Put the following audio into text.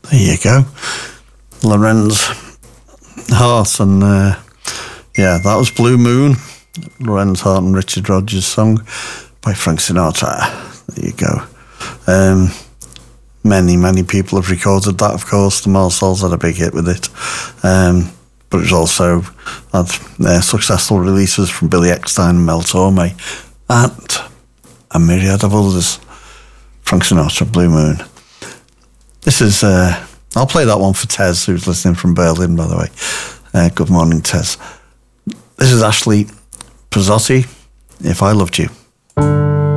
There you go. Lorenz Hart and that was Blue Moon. Lorenz Hart and Richard Rodgers song by Frank Sinatra. There you go. Many people have recorded that, of course. The Marcells had a big hit with it. But it's also had successful releases from Billy Eckstine and Mel Torme and a myriad of others. Frank Sinatra, Blue Moon. This is, I'll play that one for Tez, who's listening from Berlin, by the way. Good morning, Tez. This is Ashley Pizzotti, If I Loved You.